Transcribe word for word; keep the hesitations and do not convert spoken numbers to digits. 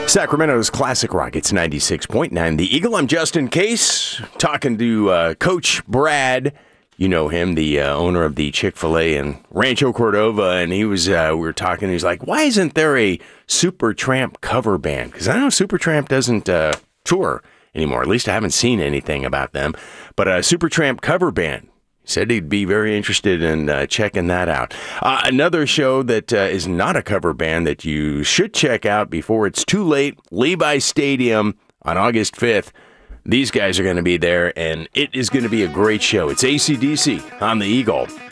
Sacramento's Classic Rock, it's ninety-six point nine. The Eagle, I'm Justin Case, talking to uh, Coach Brad. You know him, the uh, owner of the Chick-fil-A in Rancho Cordova, and he was, uh, we were talking, he's like, why isn't there a Supertramp cover band? Because I know Supertramp doesn't uh, tour anymore. At least I haven't seen anything about them. But a Supertramp cover band. Said he'd be very interested in uh, checking that out. Uh, another show that uh, is not a cover band that you should check out before it's too late, Levi Stadium on August fifth. These guys are going to be there, and it is going to be a great show. It's A C D C on the Eagle.